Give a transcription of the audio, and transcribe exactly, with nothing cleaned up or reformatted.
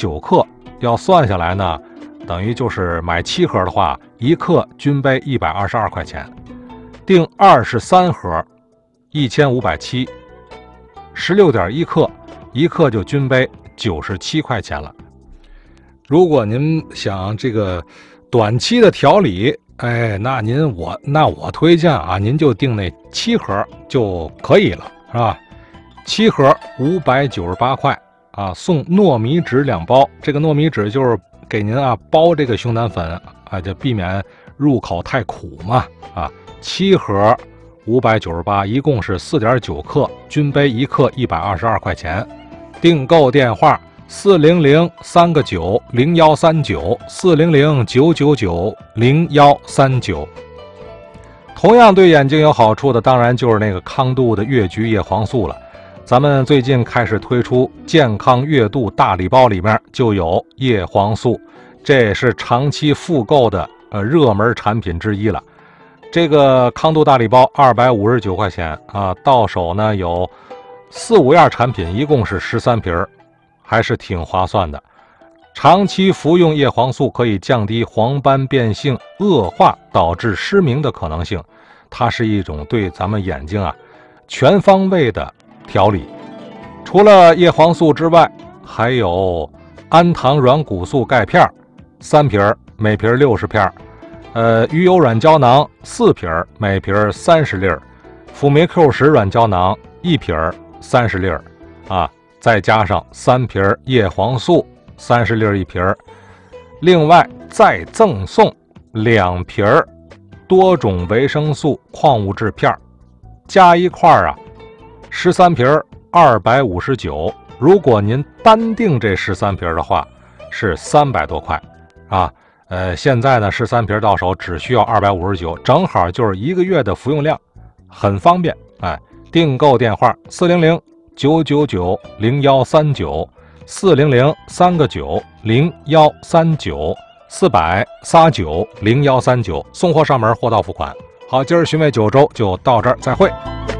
九克，要算下来呢，等于就是买七盒的话，一克均杯一百二十二块钱，订二十三盒，一千五百七，十六点一克，一克就均杯九十七块钱了。如果您想这个短期的调理，哎，那您我那我推荐啊，您就订那七盒就可以了，是吧？七盒五百九十八块啊，送糯米纸两包。这个糯米纸就是给您啊包这个熊胆粉啊，就避免入口太苦嘛啊。七盒五百九十八，一共是四点九克，均杯一克一百二十二块钱。订购电话四零零三个九零幺三九四零零九九九零幺三九。同样对眼睛有好处的，当然就是那个康度的越橘叶黄素了。咱们最近开始推出健康月度大礼包，里面就有叶黄素，这也是长期复购的呃热门产品之一了。这个康度大礼包二百五十九块钱啊，到手呢有四五样产品，一共是十三瓶，还是挺划算的。长期服用叶黄素可以降低黄斑变性恶化导致失明的可能性，它是一种对咱们眼睛啊全方位的调理。除了叶黄素之外，还有氨糖软骨素钙片三瓶，每瓶六十片，呃，鱼油软胶囊四瓶，每瓶三十粒，辅酶 Q 十软胶囊一瓶三十粒啊，再加上三瓶叶黄素三十粒一瓶，另外再赠送两瓶多种维生素矿物质片，加一块啊十三瓶二百五十九。如果您单订这十三瓶的话，是三百多块啊。呃，现在呢十三瓶到手只需要二百五十九，正好就是一个月的服用量，很方便。哎，订购电话四零零九九九零幺三九四零零三个九零幺三九四百三九零幺三九，送货上门，货到付款。好，今儿寻味九州就到这儿，再会。